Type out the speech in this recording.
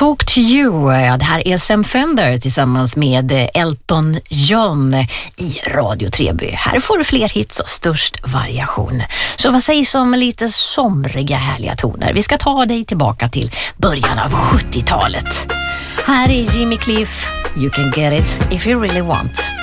Talk to you. Det här är Sam Fender tillsammans med Elton John i Radio Treby. Här får du fler hits och störst variation. Så vad sägs om lite somriga härliga toner? Vi ska ta dig tillbaka till början av 70-talet. Här är Jimmy Cliff. You can get it if you really want.